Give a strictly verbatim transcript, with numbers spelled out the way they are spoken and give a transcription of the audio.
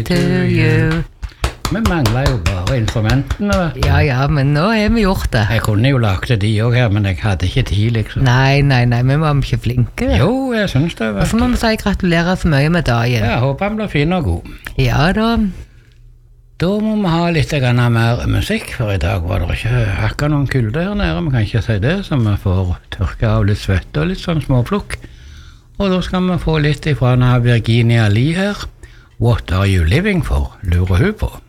to you. Vi mangler jo bare instrumentene. Ja, ja, men nå har vi gjort det. Jeg kunne jo lagt det de også her, men jeg hadde ikke tid, liksom. Nei, nei, nei, vi var ikke flinke. Jo, jeg synes det var... Og så må vi si gratulerer så mye med dagen. Jeg håper han blir fin og god. Ja da. Da må vi ha litt grann mer musikk, for i dag var det ikke akkurat noen kulde her nede, vi kan ikke si det, så vi får tørke av litt svette og litt sånn småplukk. Og da skal vi få litt ifra Virginia Lee her. What are you living for? Lurer hun på.